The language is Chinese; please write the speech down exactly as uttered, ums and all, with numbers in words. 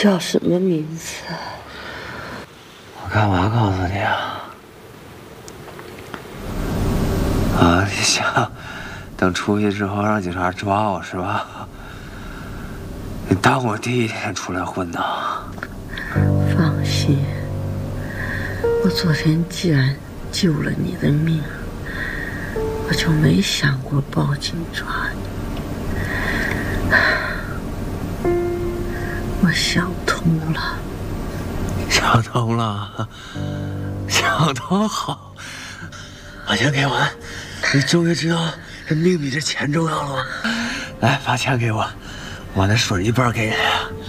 叫什么名字？ 我干嘛告诉你啊？啊，你想等出去之后让警察抓我是吧？你当我第一天出来混的？ 放心，我昨天既然救了你的命，我就没想过报警抓你。我想通了。 想通了，想通好。把钱给我，你终于知道这命比这钱重要了吗？来，把钱给我，我那水一半给你。